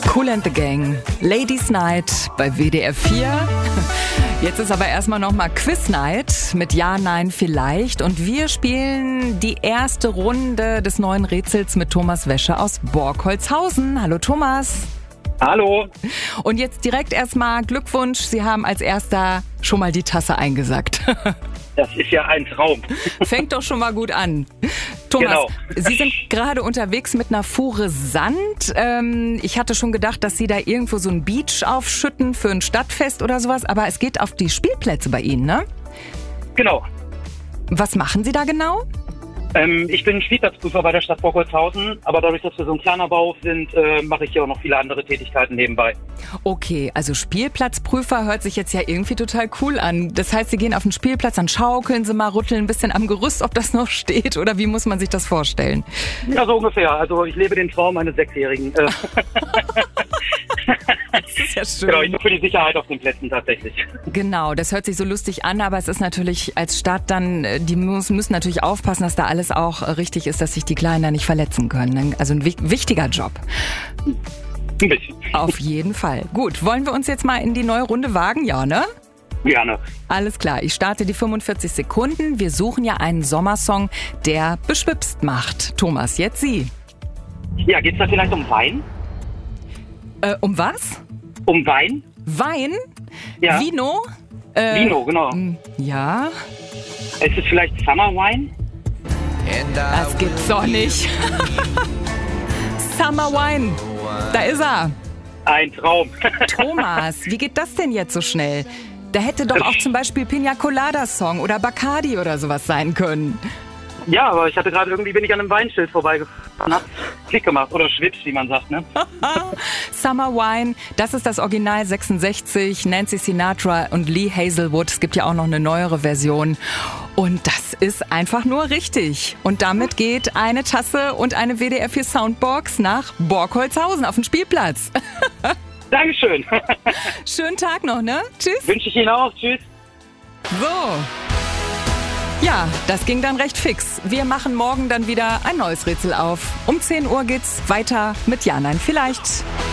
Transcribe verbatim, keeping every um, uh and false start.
Kool and the Gang, Ladies Night bei W D R vier. Jetzt ist aber erstmal nochmal Quiz Night mit Ja, Nein, Vielleicht. Und wir spielen die erste Runde des neuen Rätsels mit Thomas Wäsche aus Borkholzhausen. Hallo Thomas. Hallo. Und jetzt direkt erstmal Glückwunsch, Sie haben als erster schon mal die Tasse eingesackt. Das ist ja ein Traum. Fängt doch schon mal gut an. Thomas, Genau. Sie sind gerade unterwegs mit einer Fuhre Sand. Ähm, ich hatte schon gedacht, dass Sie da irgendwo so einen Beach aufschütten für ein Stadtfest oder sowas, aber es geht auf die Spielplätze bei Ihnen, ne? Genau. Was machen Sie da genau? Ähm, ich bin Spielplatzprüfer bei der Stadt Borkholzhausen, aber dadurch, dass wir so ein kleiner Bau sind, äh, mache ich hier auch noch viele andere Tätigkeiten nebenbei. Okay, also Spielplatzprüfer hört sich jetzt ja irgendwie total cool an. Das heißt, Sie gehen auf den Spielplatz, dann schaukeln Sie mal, rütteln ein bisschen am Gerüst, ob das noch steht, oder wie muss man sich das vorstellen? Ja, so ungefähr. Also ich lebe den Traum eines Sechsjährigen. Äh. Das ist ja schön. Genau, ich bin für die Sicherheit auf den Plätzen tatsächlich. Genau, das hört sich so lustig an, aber es ist natürlich als Stadt dann, die müssen, müssen natürlich aufpassen, dass da alles auch richtig ist, dass sich die Kleinen da nicht verletzen können. Also ein wichtiger Job. Ein bisschen. Auf jeden Fall. Gut, wollen wir uns jetzt mal in die neue Runde wagen? Ja, ne? Gerne. Alles klar, ich starte die fünfundvierzig Sekunden. Wir suchen ja einen Sommersong, der beschwipst macht. Thomas, jetzt Sie. Ja, geht's da vielleicht um Wein? Äh, um was? Um Wein? Wein? Ja. Vino? Äh, Vino, genau. Ja. Ist es vielleicht Summer Wine? Das gibt's doch nicht. Summer Wine. Da ist er. Ein Traum. Thomas, wie geht das denn jetzt so schnell? Da hätte doch auch zum Beispiel Pina Colada Song oder Bacardi oder sowas sein können. Ja, aber ich hatte gerade irgendwie, bin ich an einem Weinschild vorbeigefahren, hab Klick gemacht oder schwipps, wie man sagt, ne? Summer Wine, das ist das Original sechsundsechzig, Nancy Sinatra und Lee Hazelwood. Es gibt ja auch noch eine neuere Version. Und das ist einfach nur richtig. Und damit geht eine Tasse und eine W D R vier Soundbox nach Borkholzhausen auf den Spielplatz. Dankeschön. Schönen Tag noch, ne? Tschüss. Wünsche ich Ihnen auch. Tschüss. So. Ja, das ging dann recht fix. Wir machen morgen dann wieder ein neues Rätsel auf. Um zehn Uhr geht's weiter mit Ja, Nein, Vielleicht.